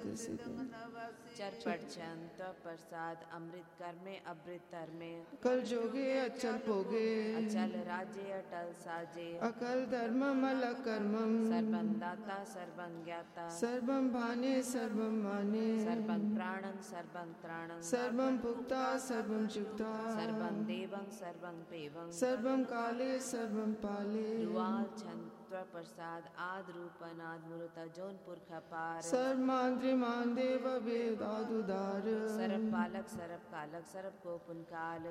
चरपट छंत प्रसाद अमृत कर्मे अमृत धर्मे कल जोगे अचल पोगे अचल राज्य अटल साजे अकल धर्मम अल कर्मम सर्वं दाता सर्वं ज्ञाता सर्वम भाने सर्वम माने सर्वं प्राणं सर्वं त्राणं सर्वम भुक्ता सर्वम चुक्ता सर्वं देवं सर्वं पेवं सर्वम काले सर्वम पाले रुआल छंत प्रसाद आद रूपनाद मूर्ता जौनपुर खपार सर्वमांद्रिमान देव वेदादुदार सरब पालक सरब कालक सरब को पुनकाल